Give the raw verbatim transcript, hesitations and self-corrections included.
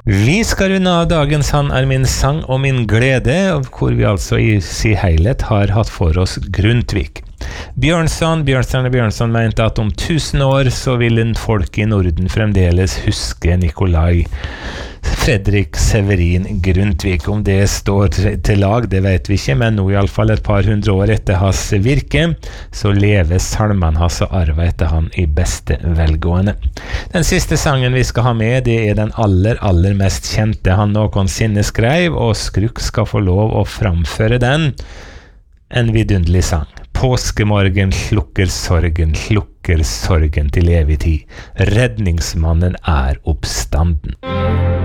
Vi skal runde av dagens Han er min sang og min glede, hvor vi altså i sin helhet har hatt for oss Grundtvig. Bjørnson, Bjørnson og Bjørnson mente at om tusen år så vil en folk i Norden fremdeles huske Nikolai Fredrik Severin Grundtvig. Om det står til lag, det vet vi ikke, men nå i alle fall et par hundre år etter hans virke, så lever salmene hans og arver etter han i beste velgående. Den siste sangen vi skal ha med, det er den aller, aller mest kjente han noensinne skrev, og Skruk skal få lov å framføre den. En vidunderlig sang. Påskemorgen slukker sorgen, slukker sorgen til evig tid. Redningsmannen er oppstanden.